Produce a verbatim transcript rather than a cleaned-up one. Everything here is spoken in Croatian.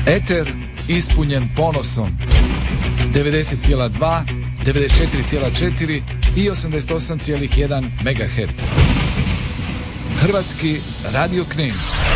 Eter ispunjen ponosom. devedeset zarez dva, devedeset četiri zarez četiri i osamdeset osam zarez jedan megaherca. Hrvatski radio Knin.